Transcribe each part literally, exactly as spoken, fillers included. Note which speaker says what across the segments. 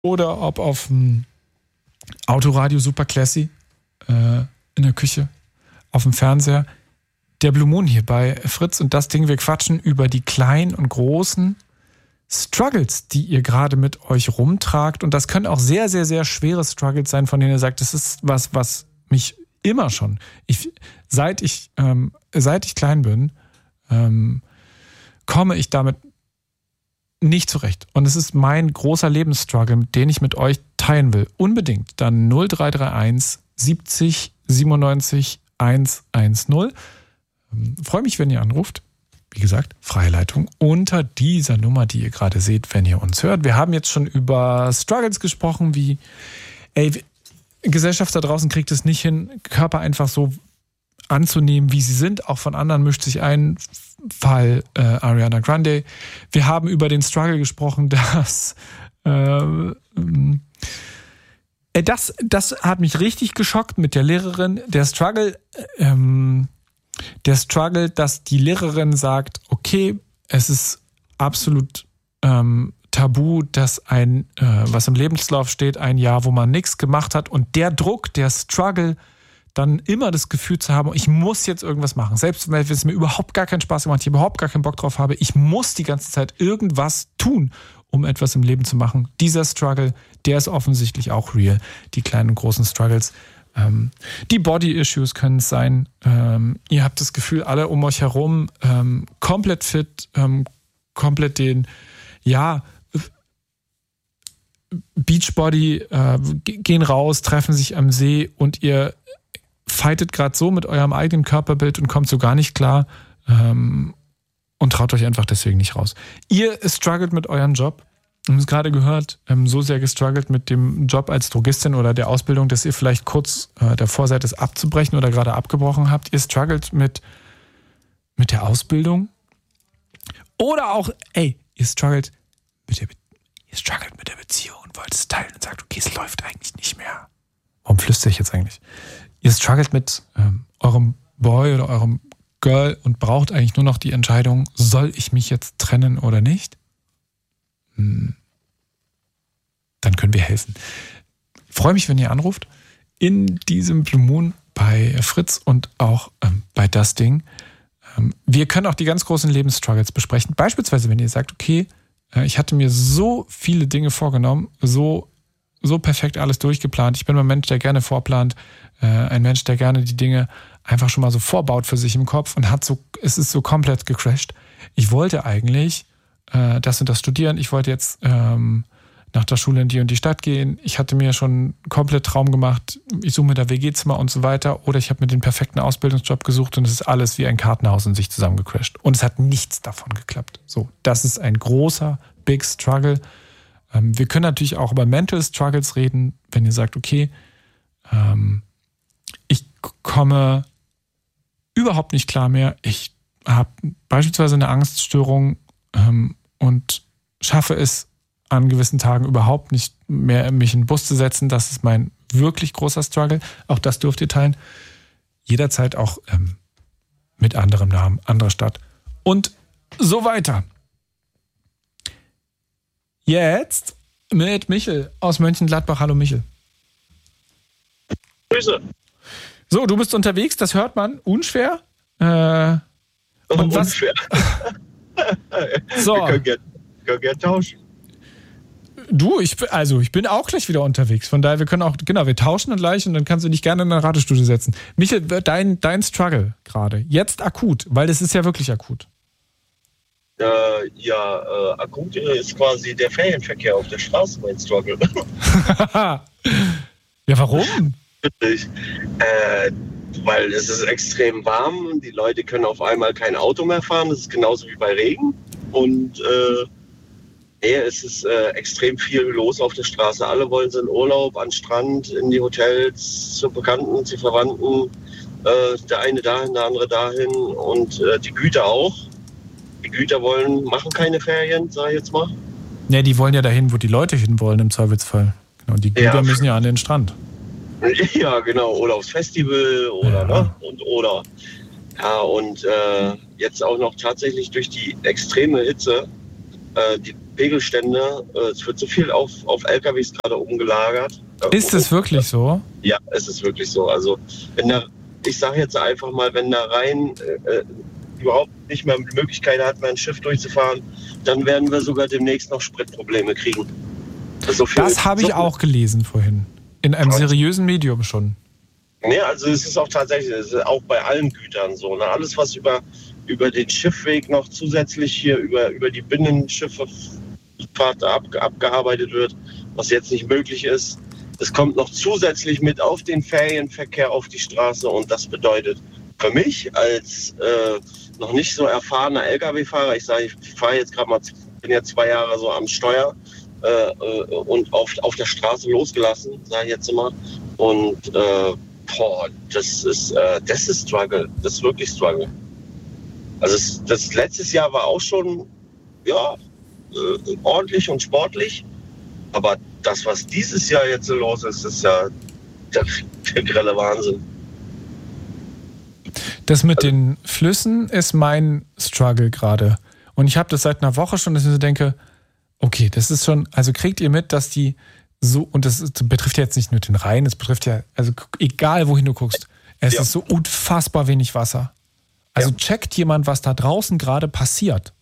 Speaker 1: oder ob auf dem Autoradio Super Classy äh, in der Küche, auf dem Fernseher. Der Blue Moon hier bei Fritz und das Ding. Wir quatschen über die kleinen und großen Struggles, die ihr gerade mit euch rumtragt. Und das können auch sehr, sehr, sehr schwere Struggles sein, von denen ihr sagt, das ist was, was mich immer schon, ich, seit ich, ähm, seit ich klein bin, ähm, komme ich damit nicht zurecht. Und es ist mein großer Lebensstruggle, den ich mit euch teilen will. Unbedingt. Dann null drei drei eins siebzig siebenundneunzig hundertzehn. Ähm, freue mich, wenn ihr anruft. Wie gesagt, freie Leitung unter dieser Nummer, die ihr gerade seht, wenn ihr uns hört. Wir haben jetzt schon über Struggles gesprochen, wie ey, Gesellschaft da draußen kriegt es nicht hin, Körper einfach so anzunehmen, wie sie sind. Auch von anderen mischt sich ein. Fall äh, Ariana Grande. Wir haben über den Struggle gesprochen, dass äh, äh, das, das hat mich richtig geschockt mit der Lehrerin. Der Struggle, ähm, der Struggle, dass die Lehrerin sagt, okay, es ist absolut ähm, tabu, dass ein, äh, was im Lebenslauf steht, ein Jahr, wo man nichts gemacht hat und der Druck, der Struggle, dann immer das Gefühl zu haben, ich muss jetzt irgendwas machen. Selbst wenn es mir überhaupt gar keinen Spaß gemacht, ich überhaupt gar keinen Bock drauf habe, ich muss die ganze Zeit irgendwas tun, um etwas im Leben zu machen. Dieser Struggle, der ist offensichtlich auch real. Die kleinen und großen Struggles. Ähm, die Body-Issues können es sein. Ähm, ihr habt das Gefühl, alle um euch herum ähm, komplett fit, ähm, komplett den, ja, Beachbody, äh, gehen raus, treffen sich am See und ihr fightet gerade so mit eurem eigenen Körperbild und kommt so gar nicht klar ähm, und traut euch einfach deswegen nicht raus. Ihr struggelt mit eurem Job. Wir haben es gerade gehört, ähm, so sehr gestruggelt mit dem Job als Drogistin oder der Ausbildung, dass ihr vielleicht kurz äh, davor seid, es abzubrechen oder gerade abgebrochen habt. Ihr struggelt mit, mit der Ausbildung. Oder auch, ey, ihr struggelt mit der, Be- ihr struggelt mit der Beziehung und wollt es teilen und sagt, okay, es läuft eigentlich nicht mehr. Warum flüstere ich jetzt eigentlich? Ihr struggelt mit ähm, eurem Boy oder eurem Girl und braucht eigentlich nur noch die Entscheidung, soll ich mich jetzt trennen oder nicht? Hm. Dann können wir helfen. Ich freue mich, wenn ihr anruft in diesem Blue Moon bei Fritz und auch ähm, bei Das Ding. Ähm, wir können auch die ganz großen Lebensstruggles besprechen. Beispielsweise, wenn ihr sagt, okay, äh, ich hatte mir so viele Dinge vorgenommen, so so perfekt alles durchgeplant. Ich bin ein Mensch, der gerne vorplant, äh, ein Mensch, der gerne die Dinge einfach schon mal so vorbaut für sich im Kopf und hat so, es ist so komplett gecrashed. Ich wollte eigentlich äh, das und das studieren. Ich wollte jetzt ähm, nach der Schule in die und die Stadt gehen. Ich hatte mir schon komplett Traum gemacht. Ich suche mir da W G-Zimmer und so weiter. Oder ich habe mir den perfekten Ausbildungsjob gesucht und es ist alles wie ein Kartenhaus in sich zusammengecrashed. Und es hat nichts davon geklappt. So, das ist ein großer, big Struggle. Wir können natürlich auch über Mental Struggles reden, wenn ihr sagt, okay, ähm, ich komme überhaupt nicht klar mehr, ich habe beispielsweise eine Angststörung ähm, und schaffe es an gewissen Tagen überhaupt nicht mehr, mich in den Bus zu setzen. Das ist mein wirklich großer Struggle. Auch das dürft ihr teilen. Jederzeit auch ähm, mit anderem Namen, anderer Stadt und so weiter. Jetzt mit Michel aus Mönchengladbach. Hallo Michel.
Speaker 2: Grüße.
Speaker 1: So, du bist unterwegs, das hört man. Unschwer. Äh, und was?
Speaker 2: Unschwer.
Speaker 1: So.
Speaker 2: Wir können gerne gern tauschen.
Speaker 1: Du, ich, also ich bin auch gleich wieder unterwegs. Von daher, wir können auch, genau, wir tauschen dann gleich und dann kannst du dich gerne in eine Radiostudio setzen. Michel, dein, dein Struggle gerade, jetzt akut, weil das ist ja wirklich akut.
Speaker 2: Äh, ja, äh, akut ist quasi der Ferienverkehr auf der Straße mein Struggle.
Speaker 1: Ja, warum?
Speaker 2: äh, weil es ist extrem warm, die Leute können auf einmal kein Auto mehr fahren, das ist genauso wie bei Regen. Und äh, nee, es ist äh, extrem viel los auf der Straße. Alle wollen in Urlaub, an den Strand, in die Hotels, zu Bekannten, zu Verwandten. Äh, der eine dahin, der andere dahin und äh, die Güter auch. Die Güter wollen, machen keine Ferien, sag ich jetzt mal.
Speaker 1: Ne, die wollen ja dahin, wo die Leute hinwollen im Zweifelsfall. Genau, die Güter ja. müssen ja an den Strand.
Speaker 2: Ja, genau. Oder aufs Festival oder,
Speaker 1: ja.
Speaker 2: ne? Und oder. Ja, und äh, jetzt auch noch tatsächlich durch die extreme Hitze. Äh, die Pegelstände. Äh, es wird so viel auf, auf L K Ws gerade umgelagert. Äh,
Speaker 1: Ist es wirklich so?
Speaker 2: Ja, es ist wirklich so. Also wenn da, ich sage jetzt einfach mal, wenn da rein äh, überhaupt nicht mehr die Möglichkeit hat, mehr ein Schiff durchzufahren, dann werden wir sogar demnächst noch Spritprobleme kriegen. Also viel,
Speaker 1: das habe ich
Speaker 2: so
Speaker 1: auch gelesen vorhin. In einem seriösen Medium schon.
Speaker 2: Nee, also es ist auch tatsächlich, es ist auch bei allen Gütern so. Ne? Alles, was über, über den Schiffweg noch zusätzlich hier über, über die Binnenschiffe ab, abgearbeitet wird, was jetzt nicht möglich ist, es kommt noch zusätzlich mit auf den Ferienverkehr auf die Straße und das bedeutet für mich als äh, noch nicht so erfahrener L K W-Fahrer, ich sage, ich fahre jetzt gerade mal, bin ja zwei Jahre so am Steuer, Äh, und auf, auf der Straße losgelassen, sage ich jetzt immer. Und äh, boah, das ist, äh, das ist Struggle. Das ist wirklich Struggle. Also es, das letztes Jahr war auch schon ja, äh, ordentlich und sportlich. Aber das, was dieses Jahr jetzt so los ist, ist ja der, der grelle Wahnsinn.
Speaker 1: Das mit also, den Flüssen ist mein Struggle gerade. Und ich habe das seit einer Woche schon, dass ich so denke, okay, das ist schon, also kriegt ihr mit, dass die so, und das ist, betrifft ja jetzt nicht nur den Rhein, es betrifft ja, also egal wohin du guckst, es ja. ist so unfassbar wenig Wasser. Also ja. checkt jemand, was da draußen gerade passiert?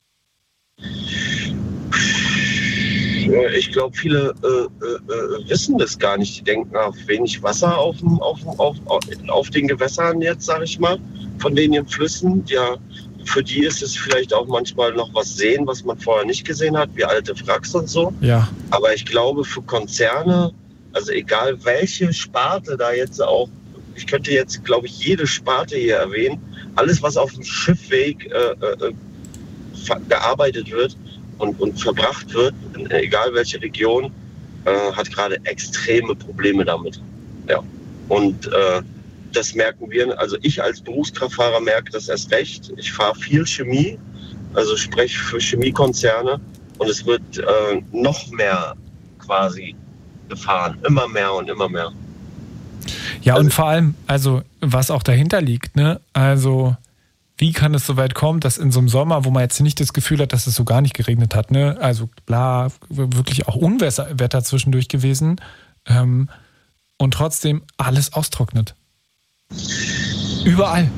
Speaker 2: Ich glaube, viele äh, äh, wissen das gar nicht. Die denken auf wenig Wasser auf, auf, auf, auf den Gewässern jetzt, sage ich mal, von den Flüssen, ja. Für die ist es vielleicht auch manchmal noch was sehen, was man vorher nicht gesehen hat, wie alte Wracks und so.
Speaker 1: Ja.
Speaker 2: Aber ich glaube, für Konzerne, also egal welche Sparte da jetzt auch, ich könnte jetzt, glaube ich, jede Sparte hier erwähnen, alles, was auf dem Schiffweg äh, äh, gearbeitet wird und, und verbracht wird, egal welche Region, äh, hat gerade extreme Probleme damit. Ja. Und äh, das merken wir, also ich als Berufskraftfahrer merke das erst recht. Ich fahre viel Chemie, also spreche für Chemiekonzerne und es wird äh, noch mehr quasi gefahren, immer mehr und immer mehr.
Speaker 1: Ja, also, und vor allem, also was auch dahinter liegt, ne? Also wie kann es so weit kommen, dass in so einem Sommer, wo man jetzt nicht das Gefühl hat, dass es so gar nicht geregnet hat, ne? Also bla, wirklich auch Unwetter zwischendurch gewesen ähm, und trotzdem alles austrocknet. Überall.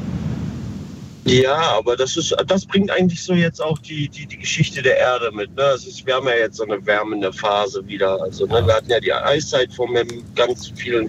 Speaker 2: Ja, aber das ist, das bringt eigentlich so jetzt auch die, die, die Geschichte der Erde mit. Ne? Es ist, wir haben ja jetzt so eine wärmende Phase wieder. Also, ne? Wir hatten ja die Eiszeit vor ganz vielen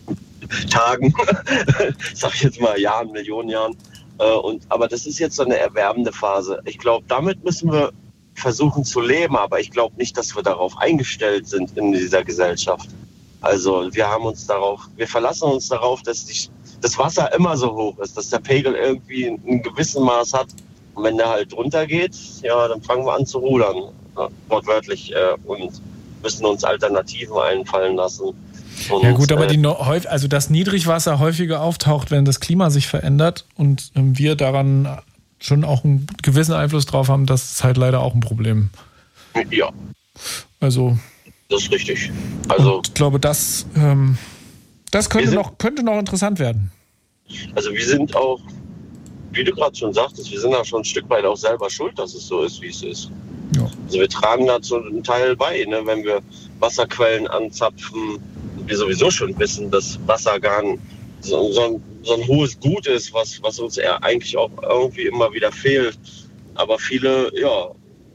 Speaker 2: Tagen, sag ich jetzt mal Jahren, Millionen Jahren. Und, aber das ist jetzt so eine erwärmende Phase. Ich glaube, damit müssen wir versuchen zu leben, aber ich glaube nicht, dass wir darauf eingestellt sind in dieser Gesellschaft. Also wir haben uns darauf, wir verlassen uns darauf, dass die, das Wasser immer so hoch ist, dass der Pegel irgendwie ein gewissen Maß hat. Und wenn der halt runter geht, ja, dann fangen wir an zu rudern, ja, wortwörtlich, äh, und müssen uns Alternativen einfallen lassen. Und,
Speaker 1: ja gut, aber
Speaker 2: äh,
Speaker 1: die, also das Niedrigwasser häufiger auftaucht, wenn das Klima sich verändert und wir daran schon auch einen gewissen Einfluss drauf haben, das ist halt leider auch ein Problem.
Speaker 2: Ja.
Speaker 1: Also...
Speaker 2: Das ist richtig. Also,
Speaker 1: und ich glaube, das, ähm, das könnte, sind, noch, könnte noch interessant werden.
Speaker 2: Also wir sind auch, wie du gerade schon sagtest, wir sind auch schon ein Stück weit auch selber schuld, dass es so ist, wie es ist. Ja. Also wir tragen dazu einen Teil bei, ne? Wenn wir Wasserquellen anzapfen, wir sowieso schon wissen, dass Wasser gar nicht so, so, ein, so ein hohes Gut ist, was, was uns eher eigentlich auch irgendwie immer wieder fehlt. Aber viele, ja,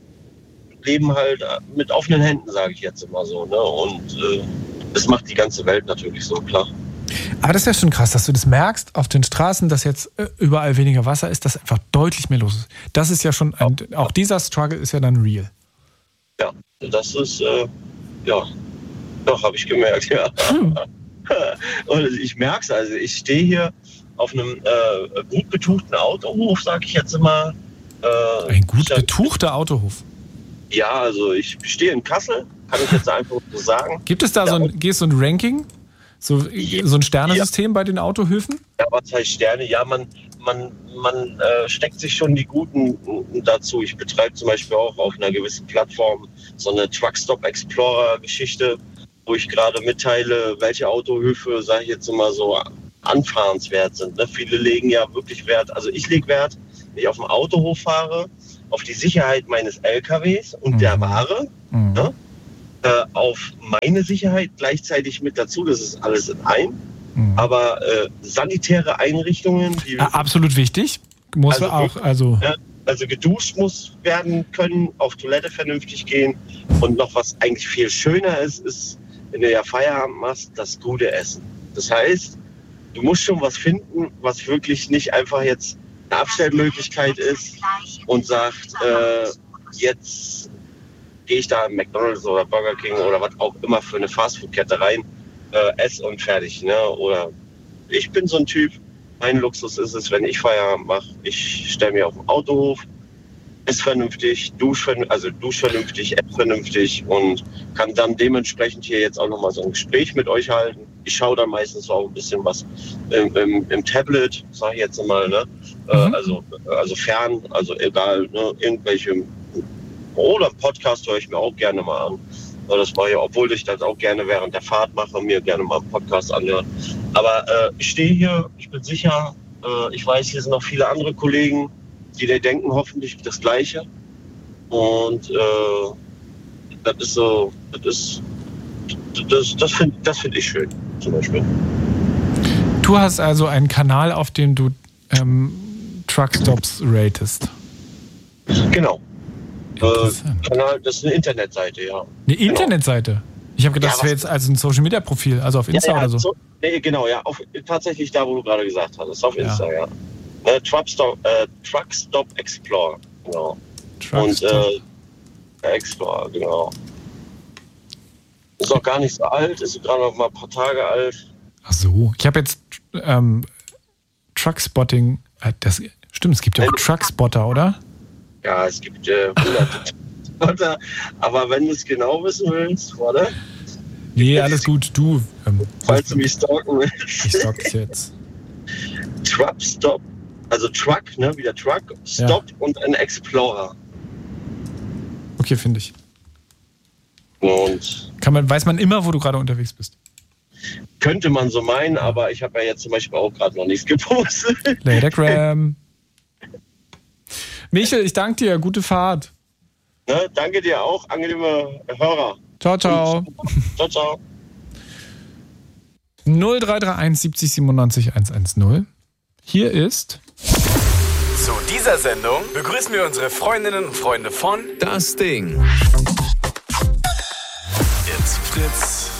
Speaker 2: leben halt mit offenen Händen, sage ich jetzt immer so. Ne? Und äh, das macht die ganze Welt natürlich so, klar.
Speaker 1: Aber das ist ja schon krass, dass du das merkst auf den Straßen, dass jetzt überall weniger Wasser ist, dass einfach deutlich mehr los ist. Das ist ja schon, ein, ja. Auch dieser Struggle ist ja dann real.
Speaker 2: Ja, das ist, äh, ja, doch, habe ich gemerkt, ja. Hm. Und ich merke es, also ich stehe hier auf einem äh, gut betuchten Autohof, sage ich jetzt immer.
Speaker 1: Äh, Ein gut betuchter Autohof?
Speaker 2: Ja, also ich stehe in Kassel, kann ich jetzt einfach so sagen.
Speaker 1: Gibt es da ja, so ein, geht so ein Ranking? So, so ein Sternesystem ja. bei den Autohöfen?
Speaker 2: Ja, was heißt Sterne? Ja, man, man, man äh, steckt sich schon die Guten dazu. Ich betreibe zum Beispiel auch auf einer gewissen Plattform so eine Truckstop Explorer Geschichte, wo ich gerade mitteile, welche Autohöfe, sage ich jetzt immer so, anfahrenswert sind. Ne? Viele legen ja wirklich Wert, also ich lege Wert, wenn ich auf dem Autohof fahre, auf die Sicherheit meines L K Ws und mhm. der Ware, mhm. ne? äh, auf meine Sicherheit gleichzeitig mit dazu. Das ist alles in einem. Mhm. Aber äh, sanitäre Einrichtungen, die
Speaker 1: ja, absolut wichtig, muss also, auch also
Speaker 2: ja, also geduscht muss werden können, auf Toilette vernünftig gehen und noch was eigentlich viel schöner ist, ist, wenn du ja Feierabend machst, das gute Essen. Das heißt, du musst schon was finden, was wirklich nicht einfach jetzt eine Abstellmöglichkeit ist und sagt, äh, jetzt gehe ich da in McDonald's oder Burger King oder was auch immer für eine Fastfood-Kette rein, äh, ess und fertig. Ne? Oder ich bin so ein Typ, mein Luxus ist es, wenn ich Feierabend mache, ich stelle mir auf den Autohof, esse vernünftig, dusche, also dusche vernünftig, esse vernünftig und kann dann dementsprechend hier jetzt auch nochmal so ein Gespräch mit euch halten. Ich schaue dann meistens auch ein bisschen was im, im, im Tablet, sage ich jetzt mal, ne? Mhm. Äh, also, also fern, also egal, ne? Irgendwelche, oder einen Podcast höre ich mir auch gerne mal an. Das mache ich, obwohl ich das auch gerne während der Fahrt mache, mir gerne mal einen Podcast anhören. Aber äh, ich stehe hier, ich bin sicher, äh, ich weiß, hier sind noch viele andere Kollegen, die da denken hoffentlich das Gleiche. Und äh, das ist so, das ist, das, das finde das find ich schön, zum Beispiel.
Speaker 1: Du hast also einen Kanal, auf dem du ähm, Truckstops ratest.
Speaker 2: Genau. Äh, Kanal, das ist eine Internetseite, ja.
Speaker 1: Eine Internetseite? Genau. Ich habe gedacht, ja, das wäre jetzt also ein Social-Media-Profil, also auf Insta ja, ja, oder so. so.
Speaker 2: Nee, genau, ja. Auf, tatsächlich da, wo du gerade gesagt hast. Auf Insta, ja. ja. Äh, Truckstop, äh, Truckstop Explorer, genau. Truckstop. Und äh, Explorer, genau. Ist auch gar nicht so alt, ist gerade noch mal ein paar Tage alt.
Speaker 1: Ach so, ich habe jetzt ähm, Truckspotting, äh, das stimmt, es gibt ja auch Truckspotter, oder?
Speaker 2: Ja, es gibt äh, hunderte Spotter, aber wenn du es genau wissen willst, oder?
Speaker 1: Nee, alles gut, du. Ähm,
Speaker 2: Falls du mich stalken willst.
Speaker 1: Ich stalk's jetzt.
Speaker 2: Truckstop, also Truck, ne, wie der Truck, Stop ja. Und ein Explorer.
Speaker 1: Okay, finde ich.
Speaker 2: Und
Speaker 1: Kann man, weiß man immer, wo du gerade unterwegs bist?
Speaker 2: Könnte man so meinen, aber ich habe ja jetzt zum Beispiel auch gerade noch nichts gepostet.
Speaker 1: Latergram. Michel, ich danke dir. Gute Fahrt.
Speaker 2: Ne, danke dir auch. Angenehme Hörer.
Speaker 1: Ciao, ciao.
Speaker 2: Und, ciao, ciao.
Speaker 1: null drei drei eins siebzig siebenundneunzig hundertzehn. Hier ist...
Speaker 3: Zu dieser Sendung begrüßen wir unsere Freundinnen und Freunde von
Speaker 4: Das Ding.
Speaker 3: Jetzt Fritz.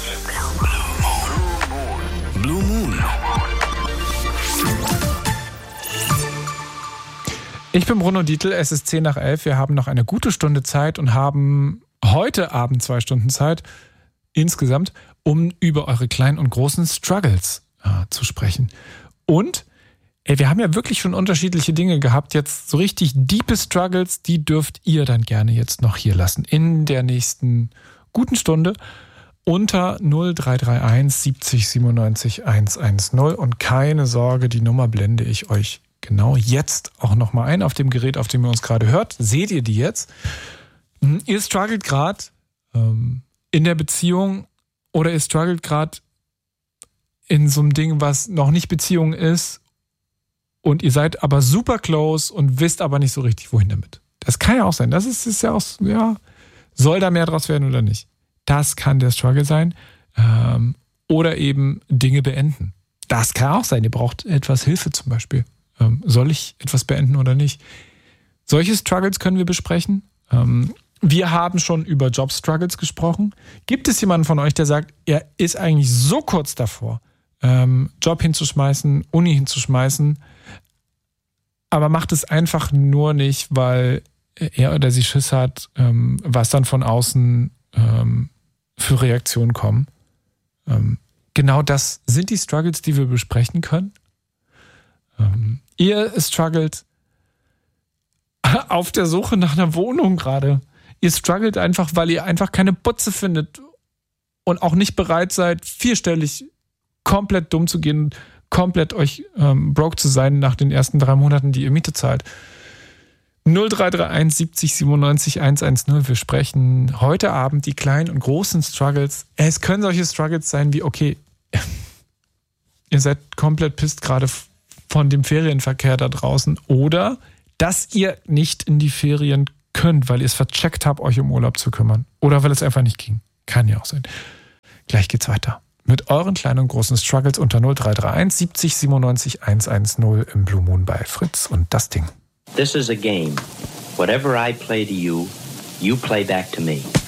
Speaker 4: Blue Moon.
Speaker 1: Ich bin Bruno Dietl, es ist zehn nach elf. Wir haben noch eine gute Stunde Zeit und haben heute Abend zwei Stunden Zeit insgesamt, um über eure kleinen und großen Struggles äh, zu sprechen. Und ey, wir haben ja wirklich schon unterschiedliche Dinge gehabt. Jetzt so richtig diepe Struggles, die dürft ihr dann gerne jetzt noch hier lassen in der nächsten guten Stunde unter null drei drei eins siebzig siebenundneunzig hundertzehn. Und keine Sorge, die Nummer blende ich euch genau jetzt auch nochmal ein auf dem Gerät, auf dem ihr uns gerade hört. Seht ihr die jetzt? Ihr struggelt gerade ähm, in der Beziehung oder ihr struggelt gerade in so einem Ding, was noch nicht Beziehung ist und ihr seid aber super close und wisst aber nicht so richtig, wohin damit. Das kann ja auch sein. Das ist, ist ja auch, ja, soll da mehr draus werden oder nicht? Das kann der Struggle sein. Ähm, oder eben Dinge beenden. Das kann auch sein. Ihr braucht etwas Hilfe zum Beispiel. Ähm, soll ich etwas beenden oder nicht? Solche Struggles können wir besprechen. Ähm, wir haben schon über Job-Struggles gesprochen. Gibt es jemanden von euch, der sagt, er ist eigentlich so kurz davor, ähm, Job hinzuschmeißen, Uni hinzuschmeißen, aber macht es einfach nur nicht, weil er oder sie Schiss hat, ähm, was dann von außen ähm, für Reaktionen kommen? Ähm, genau das sind die Struggles, die wir besprechen können. Ähm, ihr struggelt auf der Suche nach einer Wohnung gerade. Ihr struggelt einfach, weil ihr einfach keine Butze findet und auch nicht bereit seid, vierstellig komplett dumm zu gehen, komplett euch ähm, broke zu sein nach den ersten drei Monaten, die ihr Miete zahlt. null drei drei eins siebzig siebenundneunzig hundertzehn. Wir sprechen heute Abend die kleinen und großen Struggles. Es können solche Struggles sein wie, okay, ihr seid komplett pisst gerade von dem Ferienverkehr da draußen oder dass ihr nicht in die Ferien könnt, weil ihr es vercheckt habt, euch um Urlaub zu kümmern. Oder weil es einfach nicht ging. Kann ja auch sein. Gleich geht's weiter. Mit euren kleinen und großen Struggles unter null drei drei eins siebzig siebenundneunzig hundertzehn im Blue Moon bei Fritz und das Ding.
Speaker 5: This is a game. Whatever I play to you, you play back to me.